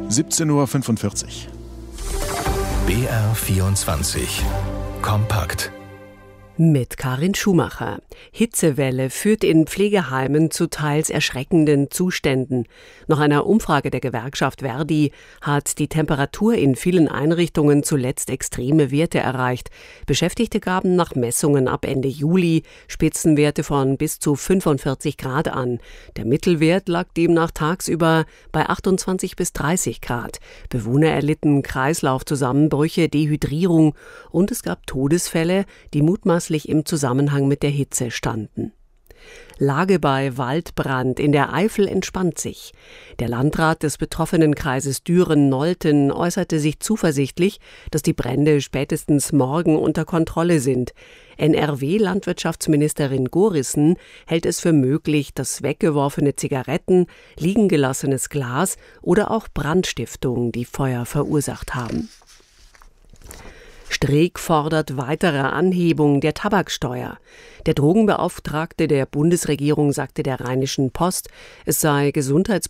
17:45 Uhr. BR24 Kompakt. Mit Karin Schumacher. Hitzewelle führt in Pflegeheimen zu teils erschreckenden Zuständen. Nach einer Umfrage der Gewerkschaft Verdi hat die Temperatur in vielen Einrichtungen zuletzt extreme Werte erreicht. Beschäftigte gaben nach Messungen ab Ende Juli Spitzenwerte von bis zu 45 Grad an. Der Mittelwert lag demnach tagsüber bei 28 bis 30 Grad. Bewohner erlitten Kreislaufzusammenbrüche, Dehydrierung und es gab Todesfälle, die mutmaßlich im Zusammenhang mit der Hitze standen. Lage bei Waldbrand in der Eifel entspannt sich. Der Landrat des betroffenen Kreises Düren-Nolten äußerte sich zuversichtlich, dass die Brände spätestens morgen unter Kontrolle sind. NRW-Landwirtschaftsministerin Gorissen hält es für möglich, dass weggeworfene Zigaretten, liegen gelassenes Glas oder auch Brandstiftungen die Feuer verursacht haben. Streeck fordert weitere Anhebung der Tabaksteuer. Der Drogenbeauftragte der Bundesregierung sagte der Rheinischen Post, es sei